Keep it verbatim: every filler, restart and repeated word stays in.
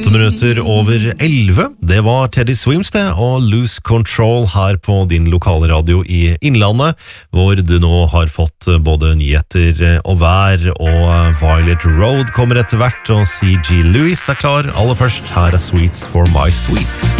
Åtte minutter over elleve. Det var Teddy Swims det, og Lose Control her på din lokale radio i Innlandet, hvor du nå har fått både nyheter og vær, og Violet Road kommer etter hvert, og C G Lewis er klar. Aller først, her er Sweets for My Sweet.